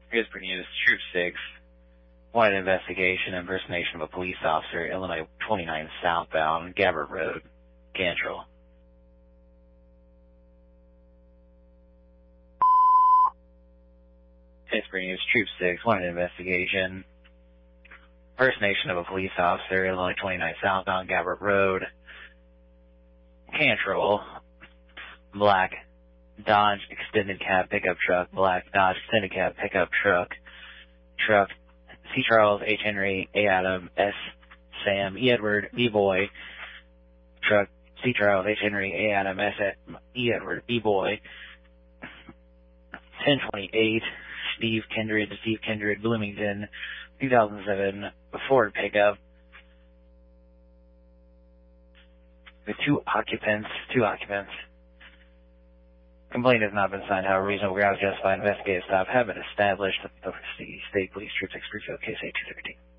Pittsburgh News, Troop 6. Wanted investigation, impersonation of a police officer, Illinois 29 southbound, Gabbard Road, Cantrell. Pittsburgh News, Troop 6. Wanted investigation, impersonation of a police officer, Illinois 29 southbound, Gabbard Road, Cantrell. Black Dodge extended cab pickup truck, black Dodge extended cab pickup truck, C. Charles, H. Henry, A. Adam, S. Sam, E. Edward, B. Boy, truck, C. Charles, H. Henry, A. Adam, S. E. Edward, B. Boy, 1028, Steve Kindred, Bloomington, 2007, Ford pickup, with two occupants. Complaint has not been signed, however, reasonable grounds justify investigative stop have been established. The State Police Troop 6 Springfield, case A213.